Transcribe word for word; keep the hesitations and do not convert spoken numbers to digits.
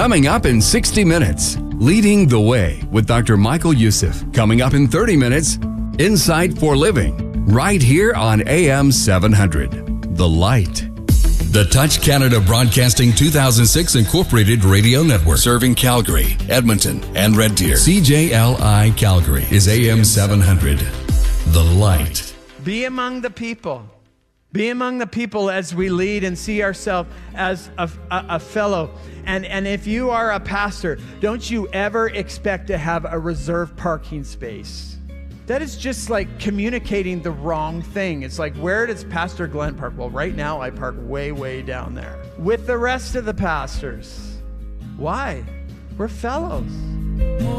coming up in sixty minutes. Leading the Way with Doctor Michael Youssef. Coming up in thirty minutes. Insight for Living. Right here on A M seven hundred. The Light. The Touch Canada Broadcasting two thousand six Incorporated Radio Network. Serving Calgary, Edmonton, and Red Deer. C J L I Calgary is A M seven hundred. The Light. Be among the people. Be among the people as we lead and see ourselves as a, a, a fellow. And, and if you are a pastor, don't you ever expect to have a reserved parking space. That is just like communicating the wrong thing. It's like, where does Pastor Glenn park? Well, right now I park way, way down there with the rest of the pastors. Why? We're fellows.